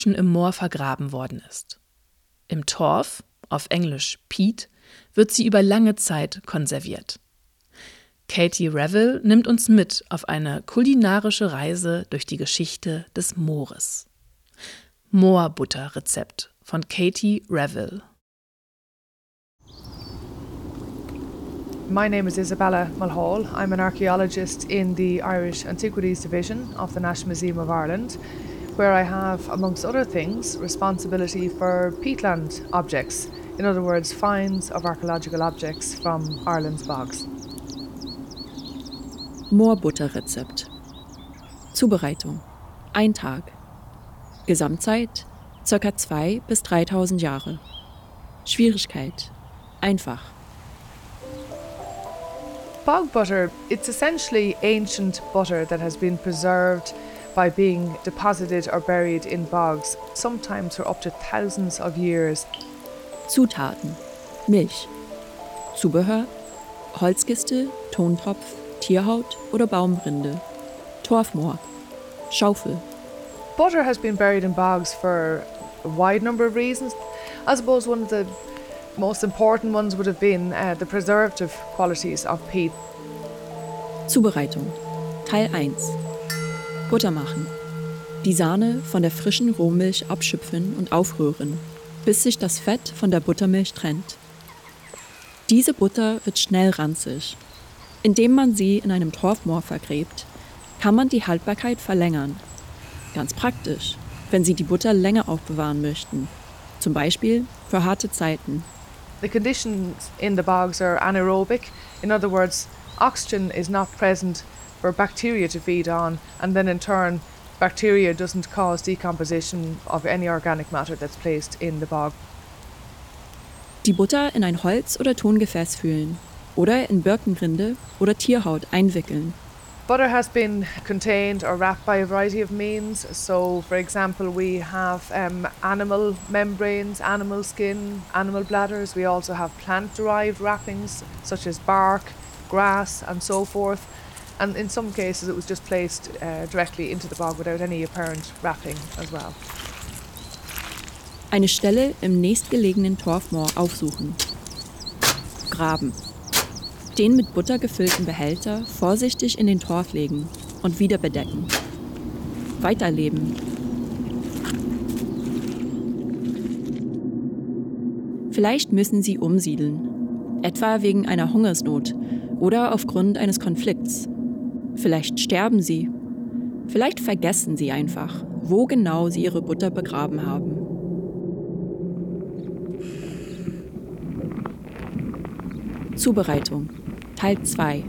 im Moor vergraben worden ist. Im Torf, auf Englisch peat, wird sie über lange Zeit konserviert. Katie Revill nimmt uns mit auf eine kulinarische Reise durch die Geschichte des Moores. Moorbutterrezept von Katie Revill. My name is Isabella Mulhall. I'm an archaeologist in the Irish Antiquities Division of the National Museum of Ireland, where I have, amongst other things, responsibility for peatland objects, in other words, finds of archaeological objects from Ireland's bogs. Moorbutterrezept. Zubereitung: 1 Tag. Gesamtzeit: ca. 2.000 bis 3.000 Jahre. Schwierigkeit: einfach. Bog butter, it's essentially ancient butter that has been preserved by being deposited or buried in bogs, sometimes for up to thousands of years. Zutaten: Milch. Zubehör: Holzkiste, Tontopf, Tierhaut oder Baumrinde. Torfmoor. Schaufel. Butter has been buried in bogs for a wide number of reasons. I suppose one of the most important ones would have been the preservative qualities of peat. Zubereitung. Teil 1. Butter machen. Die Sahne von der frischen Rohmilch abschöpfen und aufrühren, bis sich das Fett von der Buttermilch trennt. Diese Butter wird schnell ranzig. Indem man sie in einem Torfmoor vergräbt, kann man die Haltbarkeit verlängern. Ganz praktisch, wenn Sie die Butter länger aufbewahren möchten. Zum Beispiel für harte Zeiten. The conditions in the bogs are anaerobic. In other words, oxygen is not present for bacteria to feed on, and then in turn, bacteria doesn't cause decomposition of any organic matter that's placed in the bog. Die Butter in ein Holz- oder Tongefäß füllen oder in Birkenrinde oder Tierhaut einwickeln. Butter has been contained or wrapped by a variety of means. So, for example, we have animal membranes, animal skin, animal bladders. We also have plant-derived wrappings, such as bark, grass, and so forth. And in some cases, it was just placed directly into the bog without any apparent wrapping as well. Eine Stelle im nächstgelegenen Torfmoor aufsuchen. Graben. Den mit Butter gefüllten Behälter vorsichtig in den Torf legen und wieder bedecken. Weiterleben. Vielleicht müssen Sie umsiedeln, etwa wegen einer Hungersnot oder aufgrund eines Konflikts. Vielleicht sterben Sie. Vielleicht vergessen Sie einfach, wo genau Sie Ihre Butter begraben haben. Zubereitung. Teil 2.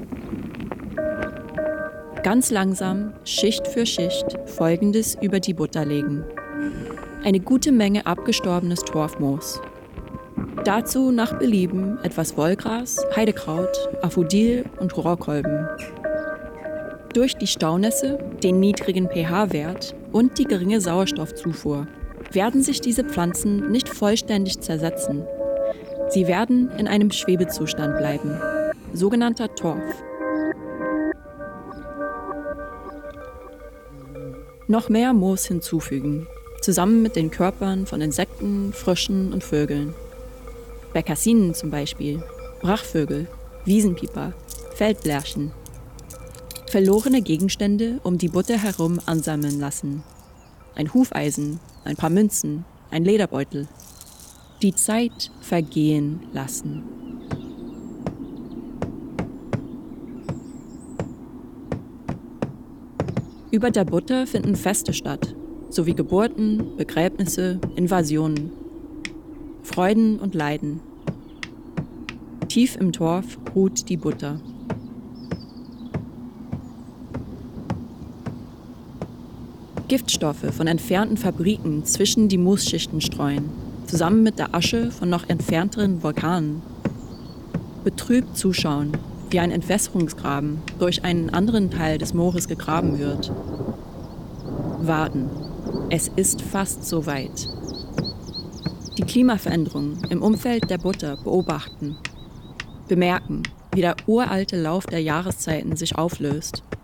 Ganz langsam, Schicht für Schicht, Folgendes über die Butter legen. Eine gute Menge abgestorbenes Torfmoos. Dazu nach Belieben etwas Wollgras, Heidekraut, Aphrodil und Rohrkolben. Durch die Staunässe, den niedrigen pH-Wert und die geringe Sauerstoffzufuhr werden sich diese Pflanzen nicht vollständig zersetzen. Sie werden in einem Schwebezustand bleiben, sogenannter Torf. Noch mehr Moos hinzufügen, zusammen mit den Körpern von Insekten, Fröschen und Vögeln. Bekassinen zum Beispiel, Brachvögel, Wiesenpieper, Feldlerchen. Verlorene Gegenstände um die Butter herum ansammeln lassen. Ein Hufeisen, ein paar Münzen, ein Lederbeutel. Die Zeit vergehen lassen. Über der Butter finden Feste statt, sowie Geburten, Begräbnisse, Invasionen. Freuden und Leiden. Tief im Torf ruht die Butter. Giftstoffe von entfernten Fabriken zwischen die Moosschichten streuen, zusammen mit der Asche von noch entfernteren Vulkanen. Betrübt zuschauen, wie ein Entwässerungsgraben durch einen anderen Teil des Moores gegraben wird. Warten. Es ist fast soweit. Die Klimaveränderungen im Umfeld der Butter beobachten. Bemerken, wie der uralte Lauf der Jahreszeiten sich auflöst